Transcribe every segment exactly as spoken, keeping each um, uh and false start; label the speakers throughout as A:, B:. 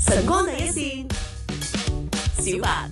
A: 晨光第一線，小白。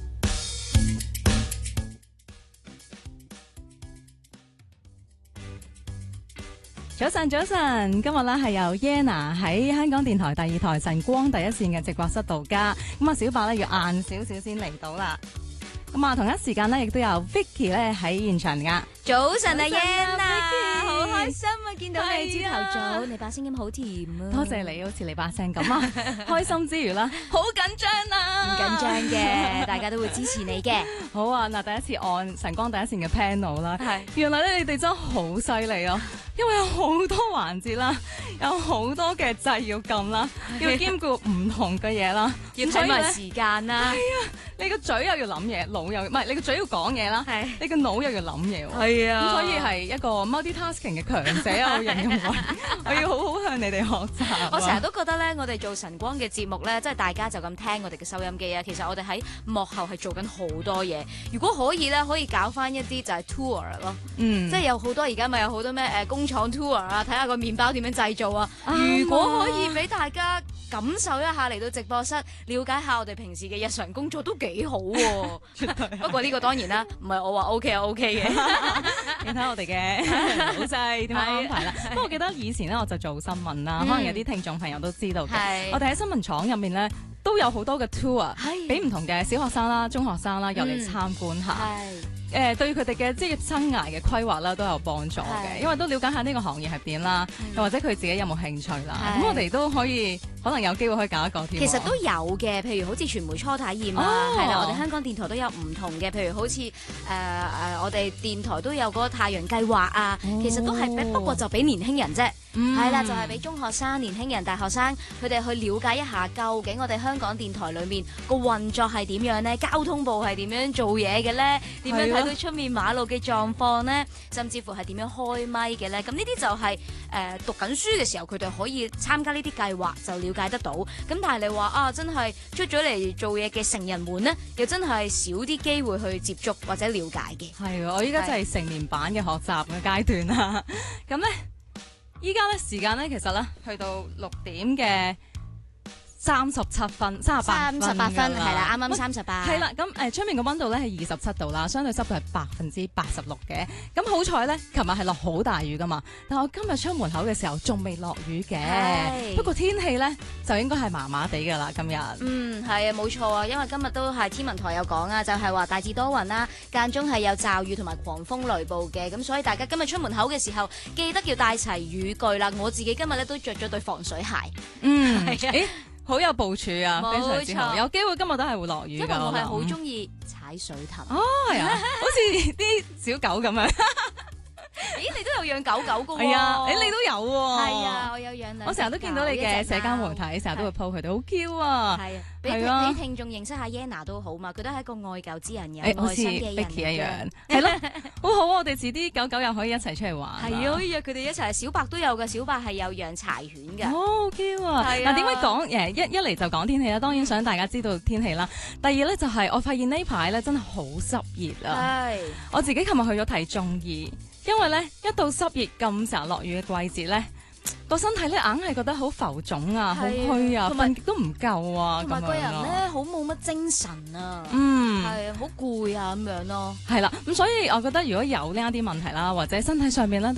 B: 早晨，早晨，今日咧係由 Yana 喺香港電台第二台晨光第一線嘅直播室度加，咁啊小白咧要晏少少先嚟到啦。咁啊同一時間咧亦都有 Vicky 咧喺現場噶。
C: 早晨啊
B: Yana，
C: 好開心啊！見到你朝頭
B: 係啊
C: 早，你把聲音好甜啊！
B: 多謝你，好似你把聲咁啊，開心之餘啦，好緊張
C: 唔
B: 啊！
C: 緊張嘅，大家都會支持你嘅。
B: 好啊，嗱，第一次按晨光第一線嘅 panel 啦，
C: 係
B: 原來咧你哋真係好犀利啊！因為有好多環節啦，有好多嘅掣要撳啦，要兼顧唔同嘅嘢啦，
C: 要
B: 咁所以咧
C: 睇埋時間啦。
B: 你個嘴又要諗嘢，腦又唔係你個嘴要講嘢啦，
C: 係
B: 你個腦又要諗嘢喎。
C: 係
B: 咁所以係一個 multitasking 嘅強者啊！我形容為，我要好好向你哋學習啊。
C: 我成日都覺得咧，我哋做晨光嘅節目咧，即係大家就咁聽我哋嘅收音機啊。其實我哋喺幕後係做緊好多嘢。如果可以咧，可以搞翻一啲就係 tour 咯，
B: 嗯，
C: 即係有好多而家咪有好多咩誒工廠 tour 啊，睇下個麵包點樣製造啊。
B: 啱啊
C: 如果可以俾大家感受一下嚟到直播室，了解下我哋平時嘅日常工作都幾好喎。不過呢個當然啦，唔係我話 OK 啊 OK 嘅。
B: 你睇我哋嘅老細點樣安排啦。不過我記得以前咧我就做新聞啦，
C: 嗯
B: 可能有啲聽眾朋友都知道嘅。
C: 係
B: 我哋喺新聞廠入面咧都有好多嘅 tour，
C: 係
B: 俾唔同嘅小學生啦、中學生啦入嚟參觀下。
C: 係
B: 誒、對佢哋嘅職業生涯嘅規劃啦，都有幫助嘅，
C: 係
B: 因為都了解下呢個行業係點啦，又、
C: 嗯
B: 或者佢自己有冇興趣啦。
C: 係
B: 咁我哋都可以可能有機會可以搞一個添喎。
C: 其實都有嘅，譬如好似傳媒初體驗啊，
B: 哦
C: 係啦、我哋香港電台都有唔同嘅，譬如好似誒誒，我哋電台都有嗰個太陽計劃啊，
B: 哦
C: 其實都係俾，不過就俾年輕人啫，
B: 嗯
C: 係啦、就係俾中學生、年輕人、大學生佢哋去了解一下，究竟我哋香港電台裏面個運作係點樣呢？交通部係點樣做嘢嘅呢？點樣
B: 係啊
C: 睇到出面馬路嘅狀況呢？甚至乎係點樣開咪嘅呢？咁呢啲就係、誒、讀緊書嘅時候，佢哋可以參加呢啲計劃就了解得到。咁但係你話啊，真係出咗嚟做嘢嘅成人們呢，又真係少啲機會去接觸或者了解嘅。
B: 係啊，我依家真係成年版嘅學習嘅階段啦。咁咧，依家咧時間咧其實咧去到六點嘅三十七分、三十八
C: 三十八分係啦，啱啱三十八。
B: 係啦，咁誒出面嘅温度咧係二十七度啦，相對濕度係百分之八十六嘅。咁好彩咧，琴日係落好大雨噶嘛，但我今日出門口嘅時候仲未落雨嘅。
C: 係
B: 不過天氣咧就應該係麻麻地噶啦，今日。
C: 嗯，係啊，冇錯啊，因為今日都係天文台有講啊，就係話大致多雲啦，間中係有驟雨同埋狂風雷暴嘅，咁所以大家今日出門口嘅時候，記得要帶齊雨具啦。我自己今日咧都着咗對防水鞋，
B: 嗯，
C: 係啊
B: 誒好有部署啊，
C: 冇
B: 非常之好。
C: 錯
B: 有機會今日都係會落雨㗎。
C: 因為我係
B: 諗
C: 好中意踩水氹。
B: 哦，係啊，好似啲小狗咁樣。
C: 咦，你都有養狗狗㗎喎？
B: 係啊，誒你都有喎。
C: 係啊，我有養兩隻狗。
B: 我成日都見到你嘅社交媒體，成日都會 po 佢哋，好 Q 啊。
C: 係啊，俾
B: 係啊
C: 俾聽眾認識下 Yana 都好嘛，佢都係一個愛狗之人，有
B: 誒，好似
C: 愛心嘅人
B: Vicky 一樣
C: 嚟，
B: 係咯，好好啊！我哋遲啲狗狗又可以一齊出嚟玩。
C: 嘅。係啊，可以約佢哋一齊。小白都有㗎，小白係有養柴犬㗎。
B: 好 Q 啊！
C: 係啊
B: 嗱，點解講誒一一嚟就講天氣啦？當然想大家知道天氣啦。第二咧就係我發現呢排咧真係好濕熱啊！
C: 係。
B: 我自己琴日去咗睇中醫，因為咧一到濕熱咁成日落雨嘅季節咧，個身體咧硬係覺得好浮腫啊，好
C: 係啊
B: 虛啊，
C: 同埋
B: 瞓極都唔夠啊，
C: 同埋個人
B: 咁樣咯
C: 咧好冇乜精神啊，
B: 嗯。
C: 係啊，好攰啊咁樣咯。
B: 係啦，咁所以我覺得如果有呢一啲問題啦，或者身體上面咧